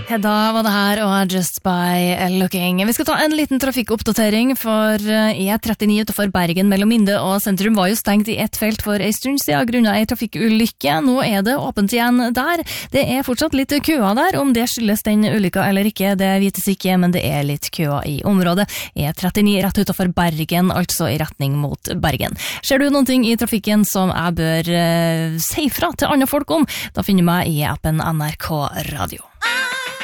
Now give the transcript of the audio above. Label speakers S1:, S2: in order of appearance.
S1: Da var det her og Just by Looking. Vi skal ta en liten trafikkoppdatering for E39 utenfor Bergen mellom Minde og sentrum var jo stengt i ett felt for en stund siden grunnet en trafikkulykke. Nå er det åpent igjen der. Det er fortsatt litt køer der. Om det skyldes den ulykka eller ikke, det vites ikke, men det er litt køer i området. E39 rett utenfor Bergen, altså i retning mot Bergen. Ser du noen ting i trafikken som jeg bør si fra til andre folk om, da finner du meg i appen NRK Radio.